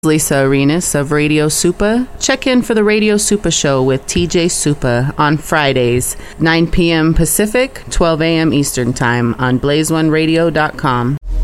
Lisa Arenas of Radio Supa. Check in for the Radio Supa Show with TJ Supa on Fridays, 9 p.m. Pacific, 12 a.m. Eastern Time on blaze1radio.com.